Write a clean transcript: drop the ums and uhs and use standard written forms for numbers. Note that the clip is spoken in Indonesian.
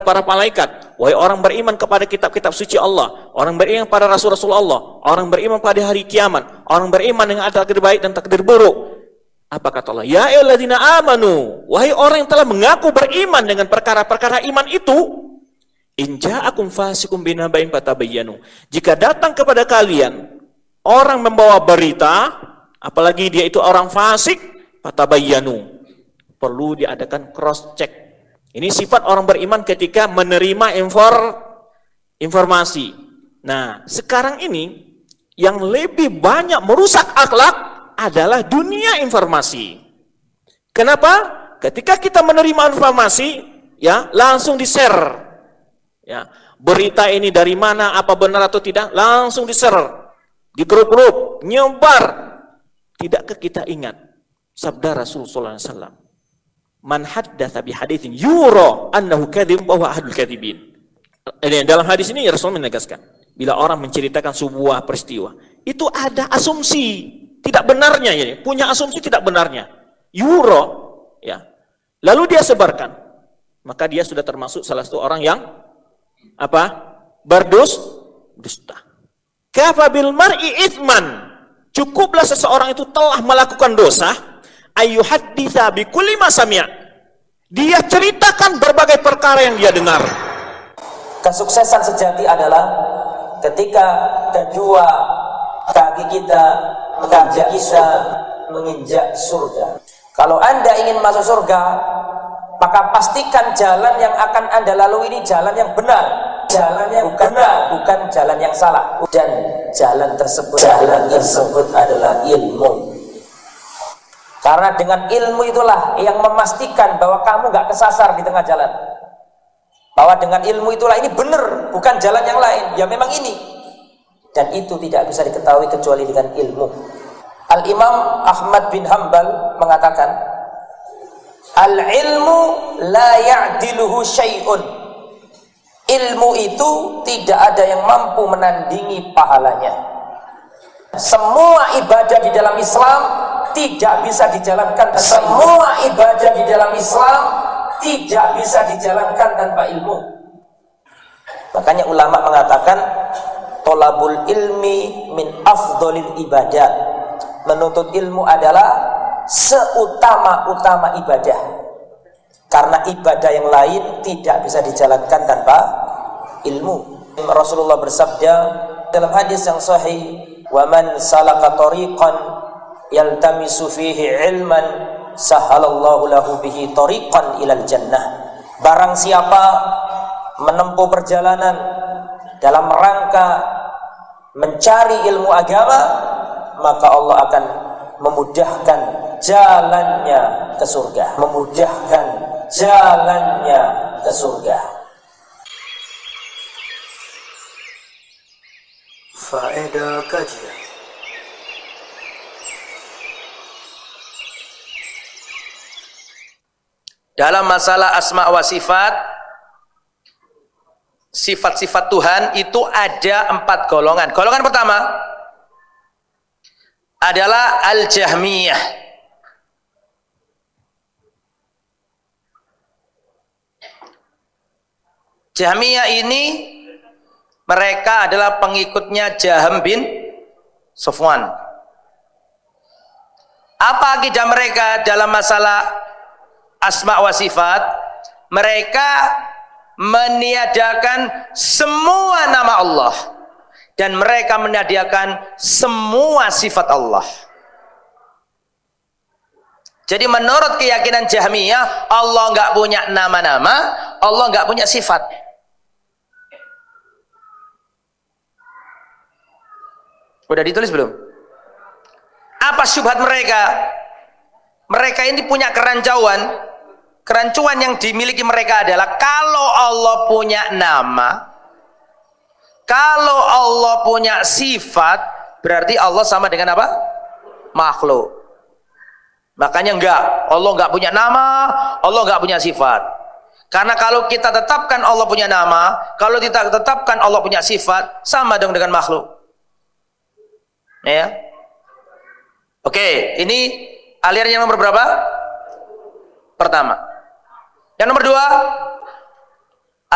para malaikat, wahai orang beriman kepada kitab-kitab suci Allah, orang beriman pada Rasul-Rasul Allah, orang beriman pada hari kiamat, orang beriman dengan takdir baik dan takdir buruk. Apa kata Allah? Ya ayyuhalladzina amanu, wahai orang yang telah mengaku beriman dengan perkara-perkara iman itu, in ja'akum fasiqun binaba'in fatabayyanu. Jika datang kepada kalian orang membawa berita, apalagi dia itu orang fasik, fatabayyanu. Perlu diadakan cross check. Ini sifat orang beriman ketika menerima informasi. Nah, sekarang ini yang lebih banyak merusak akhlak adalah dunia informasi. Kenapa? Ketika kita menerima informasi, ya, langsung di-share. Ya, berita ini dari mana, apa benar atau tidak, langsung di-share di grup-grup, nyebar. Tidakkah kita ingat sabda Rasulullah SAW? Man haddatsa bi haditsin yura annahu kadzib wa huwa ahadul kadzibin. Dalam hadis ini Rasul menegaskan, bila orang menceritakan sebuah peristiwa, itu ada asumsi tidak benarnya, ya, punya asumsi tidak benarnya. Yura, ya. Lalu dia sebarkan, maka dia sudah termasuk salah satu orang yang apa? Berdusta. Kafa bil mar'i itsman. Cukuplah seseorang itu telah melakukan dosa, ayyuhadditsa bi kulli ma sami'a. Dia ceritakan berbagai perkara yang dia dengar. Kesuksesan sejati adalah ketika kedua kaki kita menginjak surga. Kalau Anda ingin masuk surga, maka pastikan jalan yang akan Anda lalui ini jalan yang benar, jalan yang benar, bukan jalan yang salah. Dan jalan tersebut adalah ilmu. Karena dengan ilmu itulah yang memastikan bahwa kamu gak kesasar di tengah jalan. Bahwa dengan ilmu itulah ini benar, bukan jalan yang lain. Ya memang ini. Dan itu tidak bisa diketahui kecuali dengan ilmu. Al-Imam Ahmad bin Hanbal mengatakan, al-ilmu la ya'diluhu syai'un. Ilmu itu tidak ada yang mampu menandingi pahalanya. Semua ibadah di dalam Islam tidak bisa dijalankan tanpa ilmu. Makanya ulama mengatakan thalabul ilmi min afdhalil ibadah. Menuntut ilmu adalah seutama-utama ibadah. Karena ibadah yang lain tidak bisa dijalankan tanpa ilmu. Rasulullah bersabda dalam hadis yang sahih, "Wa man salaka tariqan yaltamisu fihi ilman sahalallahu lahu bihi tariqan ilal jannah." Barang siapa menempuh perjalanan dalam rangka mencari ilmu agama, maka Allah akan memudahkan jalannya ke surga. Faedah kajian. Dalam masalah asma wa sifat, sifat-sifat Tuhan itu ada 4 golongan. Golongan pertama adalah Al-Jahmiyah. Jahmiyah ini mereka adalah pengikutnya Jaham bin Safwan. Apa akidah mereka dalam masalah asma wa sifat? Mereka meniadakan semua nama Allah dan mereka meniadakan semua sifat Allah. Jadi menurut keyakinan Jahmiyah, Allah nggak punya nama-nama, Allah nggak punya sifat. Udah ditulis belum? Apa syubhat mereka? Mereka ini punya kerancuan. Kerancuan yang dimiliki mereka adalah kalau Allah punya nama, kalau Allah punya sifat, berarti Allah sama dengan apa? Makhluk. Makanya Allah enggak punya nama, Allah enggak punya sifat. Karena kalau kita tetapkan Allah punya nama, kalau kita tetapkan Allah punya sifat, sama dong dengan makhluk. Ya. Oke, ini aliran yang nomor berapa? Pertama. Yang nomor 2,